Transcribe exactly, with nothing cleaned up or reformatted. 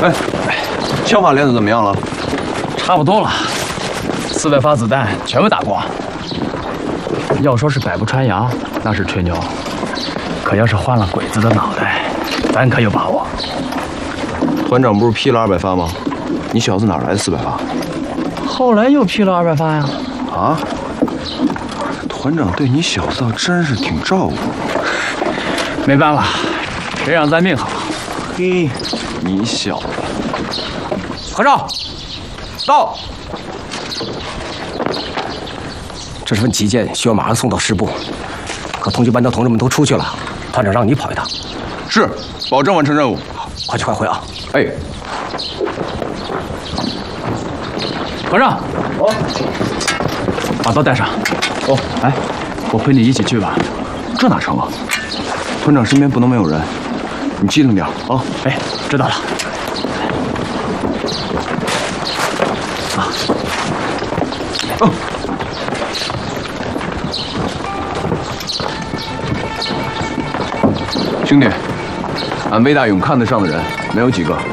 哎，枪法练得怎么样了？ 差不多了，四百发子弹全部打光。要说是百步穿杨，那是吹牛。可要是换了鬼子的脑袋，咱可有把握。 团长不是批了二百发吗？你小子哪来的四百发？ 后来又批了二百发呀。 啊？团长对你小子倒真是挺照顾。 没办法，谁让咱命好。 嘿，你小子。 何少，到。这是份急件，需要马上送到师部。可通缉班的同志们都出去了，团长让你跑一趟。 是，保证完成任务。 快去快回啊！ 哎， 和尚，哦，把刀带上。 哦， 哎，我陪你一起去吧，这哪成啊？ 团长身边不能没有人，你机灵点啊！ 哎，知道了。啊， 哦。兄弟，俺魏大勇看得上的人没有几个。